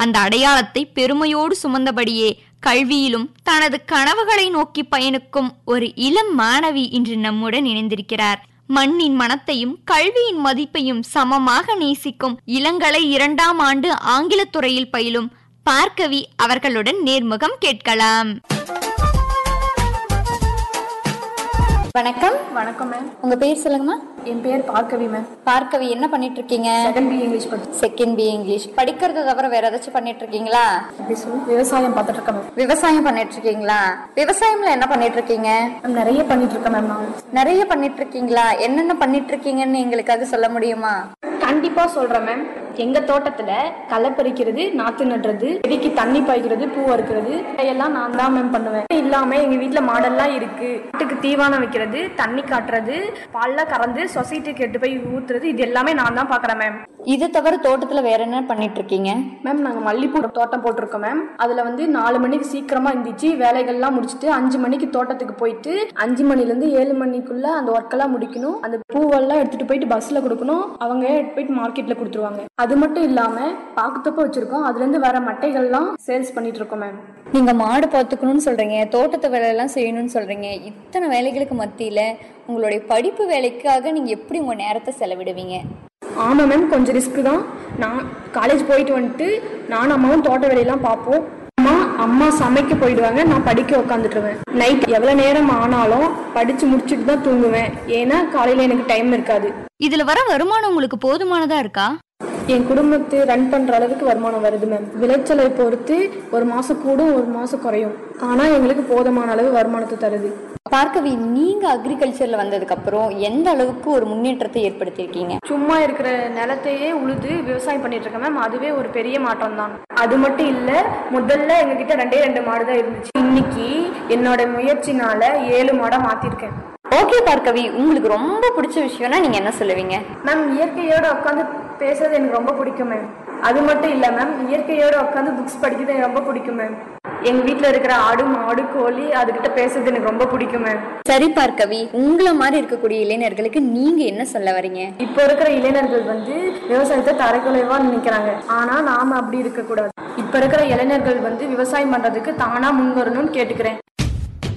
அந்த அடையாளத்தை பெருமையோடு சுமந்தபடியே கல்வியிலும் தனது கனவுகளை நோக்கி பயணிக்கும் ஒரு இளம் மாணவி இன்று நம்முடன் இணைந்திருக்கிறார். மண்ணின் மனத்தையும் கல்வியின் மதிப்பையும் சமமாக நேசிக்கும் இளங்கலை 2ஆம் ஆண்டு ஆங்கிலத் துறையில் பயிலும் பார்கவி அவர்களுடன் நேர்முகம் கேட்கலாம். வணக்கம். வணக்கம் மேம். உங்க பேர் சொல்லுங்கம்மா. என் பேர் பார்கவி மேம். பார்கவி, என்ன பண்ணிட்டு இருக்கீங்க? Second B English. Second B English படிக்கிறது தவிர வேற ஏதாச்சும் பண்ணிட்டு இருக்கீங்களா? விவசாயம் பார்த்துட்டு இருக்கேன் மேம். விவசாயம் பண்ணிட்டு இருக்கீங்களா? விவசாயம்ல என்ன பண்ணிட்டு இருக்கீங்க? நிறைய பண்ணிட்டு இருக்கேன் மேம். நான் நிறைய பண்ணிட்டு இருக்கீங்களா? என்னென்ன பண்ணிட்டு இருக்கீங்கன்னு எங்களுக்காக சொல்ல முடியுமா? கண்டிப்பா சொல்றேன் மேம். எங்க தோட்டத்துல களை பறிக்கிறது, நாத்து நடுறது, செடிக்கு தண்ணி பாய்க்கிறது, பூ அறுக்கிறது எல்லாம் நான் தான் மேம் பண்ணுவேன். இல்லாம எங்க வீட்டுல மாடெல்லாம் இருக்கு. வீட்டுக்கு தீவானம் வைக்கிறது, தண்ணி காட்டுறது, பால்லாம் கறந்து சொசைட்டிக்கு எட்டு போய் ஊத்துறது, இது எல்லாமே நான் தான் பாக்குறேன் மேம். இது தவிர தோட்டத்துல வேற என்ன பண்ணிட்டு இருக்கீங்க? மேம் நாங்க மல்லிப்பூ தோட்டம் போட்டிருக்கோம் மேம். அதுல 4 மணிக்கு சீக்கிரமா இருந்துச்சு, வேலைகள்லாம் முடிச்சுட்டு 5 மணிக்கு தோட்டத்துக்கு போயிட்டு 5 மணில இருந்து 7 மணிக்குள்ள அந்த ஒர்க் எல்லாம் முடிக்கணும். அந்த பூவெல்லாம் எடுத்துட்டு போயிட்டு பஸ்ல கொடுக்கணும். அவங்க போயிட்டு மார்க்கெட்ல கொடுத்துருவாங்க. அது மட்டும் இல்லாம பாக்குத்தப்ப வச்சிருக்கோம். அதுல இருந்து வர மட்டைகள்லாம் சேல்ஸ் பண்ணிட்டு இருக்கோம் மேம். நீங்க மாடு பார்த்துக்கணும்னு சொல்றீங்க, தோட்டத்து வேலை எல்லாம் செய்யணும்னு சொல்றீங்க. இத்தனை வேலைகளுக்கு மத்தியில உங்களுடைய படிப்பு வேலைக்காக நீங்க எப்படி உங்க நேரத்தை செலவிடுவீங்க? ஆமா மேம், கொஞ்சம் ரிஸ்க் தான். நான் காலேஜ் போயிட்டு வந்துட்டு நானும் அம்மாவும் தோட்ட வேலையெல்லாம் பார்ப்போம். அம்மா சமைக்க போயிடுவாங்க, நான் படிக்க உட்காந்துட்டுருவேன். நைட் எவ்வளவு நேரம் ஆனாலும் படிச்சு முடிச்சுட்டு தான் தூங்குவேன். ஏன்னா காலையில எனக்கு டைம் இருக்காது. இதுல வர வருமானம் உங்களுக்கு போதுமானதா இருக்கா? என் குடும்பத்தை ரன் பண்ற அளவுக்கு வருமானம் வருது மேம். விளைச்சலை பொறுத்து ஒரு மாசம் கூடும், ஒரு மாசம் குறையும். ஆனா எங்களுக்கு போதுமான அளவு வருமானத்தை தருது. பார்கவி, நீங்க அக்ரிகல்ச்சர்ல வந்ததுக்கு அப்புறம் எந்த அளவுக்கு ஒரு முன்னேற்றத்தை ஏற்படுத்தியிருக்கீங்க? சும்மா இருக்கிற நிலத்தையே உழுது விவசாயம் பண்ணிட்டு இருக்கேன் மேம். அதுவே ஒரு பெரிய மாற்றம் தான். அது மட்டும் இல்ல, முதல்ல எங்க கிட்ட 2 மாடு தான் இருந்துச்சு. இன்னைக்கு என்னோட முயற்சினால 7 மாடை மாத்திருக்கேன். ஓகே பார்கவி, உங்களுக்கு ரொம்ப பிடிச்ச விஷயம்னா நீங்க என்ன சொல்லுவீங்க? மேம் இயற்கையோட உட்காந்து பேசுறது எனக்கு ரொம்ப பிடிக்கும் மேம். அது மட்டும் இல்ல மேம், இயற்கையோட உட்காந்து புக்ஸ் படிக்கிறது எனக்கு ரொம்ப பிடிக்கும் மேம். எங்க வீட்டுல இருக்கிற ஆடு, மாடு, கோழி அதுகிட்ட பேசுறது எனக்கு ரொம்ப பிடிக்கும் மேம். சரி பார்கவி, உங்களை மாதிரி இருக்கக்கூடிய இளைஞர்களுக்கு நீங்க என்ன சொல்ல வரீங்க? இப்போ இருக்கிற இளைஞர்கள் விவசாயத்தை தரைக்குறைவா நினைக்கிறாங்க. ஆனா நாம அப்படி இருக்க கூடாது. இப்ப இருக்கிற இளைஞர்கள் விவசாயம் பண்றதுக்கு தானா முன் வரணும்னு கேட்டுக்கிறேன்.